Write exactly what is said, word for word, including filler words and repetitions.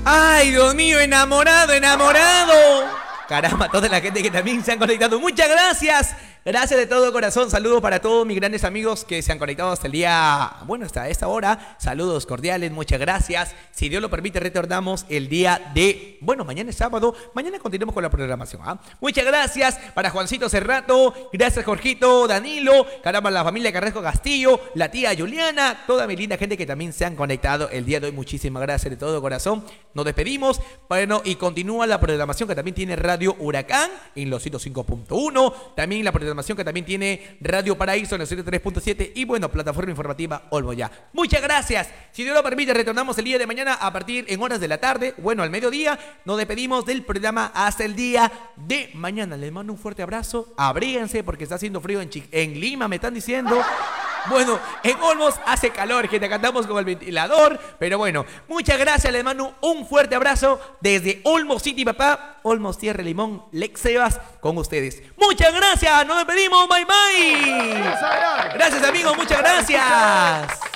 Ay, Dios mío, enamorado, enamorado. Caramba, toda la gente que también se han conectado. Muchas gracias. Gracias de todo corazón. Saludos para todos mis grandes amigos que se han conectado hasta el día, bueno, hasta esta hora. Saludos cordiales, muchas gracias. Si Dios lo permite, retornamos el día de, bueno, mañana es sábado. Mañana continuamos con la programación. ¿ah? Muchas gracias para Juancito Cerrato. Gracias, Jorgito, Danilo. Caramba, la familia Carrasco Castillo. La tía Juliana. Toda mi linda gente que también se han conectado el día de hoy. Muchísimas gracias de todo corazón. Nos despedimos. Bueno, y continúa la programación que también tiene Radio Huracán en los ciento cinco punto uno. También la programación que también tiene Radio Paraíso en los ciento tres punto siete y bueno, plataforma informativa Olmo Ya. Muchas gracias. Si Dios lo permite, retornamos el día de mañana a partir en horas de la tarde, bueno, al mediodía. Nos despedimos del programa hasta el día de mañana. Les mando un fuerte abrazo. Abríguense porque está haciendo frío en, Chi- en Lima, me están diciendo. Bueno, en Olmos hace calor, que te cantamos con el ventilador. Pero bueno, muchas gracias. Les mando un fuerte abrazo desde Olmos City, papá. Olmos Tierra Limón, Lex Sebas, con ustedes. Muchas gracias. Nos despedimos. Bye, bye. Gracias, amigos. Muchas gracias.